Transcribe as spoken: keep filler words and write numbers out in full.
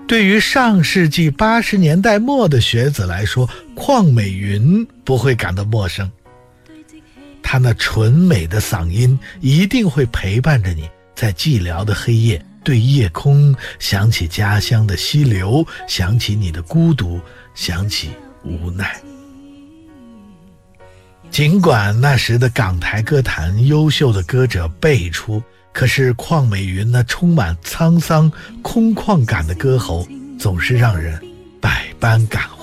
对于上世纪八十年代末的学子来说，邝美云不会感到陌生。她那纯美的嗓音一定会陪伴着你，在寂寥的黑夜，对夜空想起家乡的溪流，想起你的孤独，想起无奈。尽管那时的港台歌坛优秀的歌者辈出，可是邝美云那充满沧桑空旷感的歌喉总是让人百般感怀。